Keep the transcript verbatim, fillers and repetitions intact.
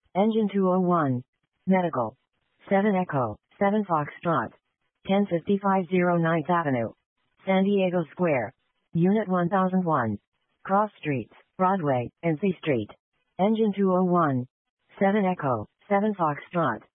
Engine two oh one. Medical. seven Echo, seven Foxtrot. ten fifty-five oh ninth Avenue. San Diego Square. Unit one thousand one. Cross Streets, Broadway, and C Street. Engine two oh one. seven Echo, seven Foxtrot.